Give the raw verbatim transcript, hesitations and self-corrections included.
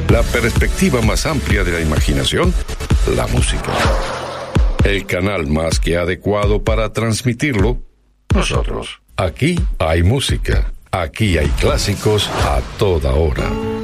La perspectiva más amplia de la imaginación, la música. El canal más que adecuado para transmitirlo, nosotros. Aquí hay música. Aquí hay clásicos a toda hora.